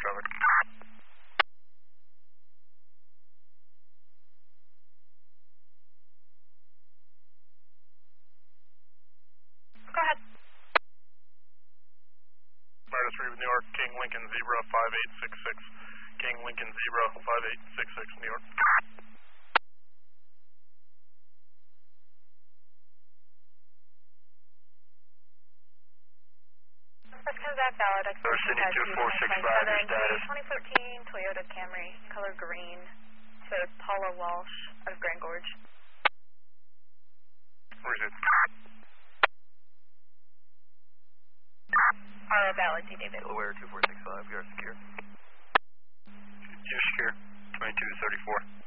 traffic. Go ahead. Meredith Reed with New York, King Lincoln Zebra 5866. King Lincoln Zebra 5866, New York. First comes back valid. City 2465, your status. 2014 Toyota Camry, color green. Says Paula Walsh of Grand Gorge. Where's it? Valid, D. David. Delaware 2465, you are secure. You're secure. 2234.